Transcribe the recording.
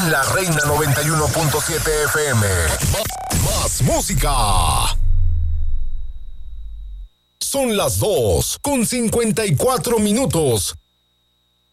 La Reina 91.7 FM. Más música. Son las 2:54.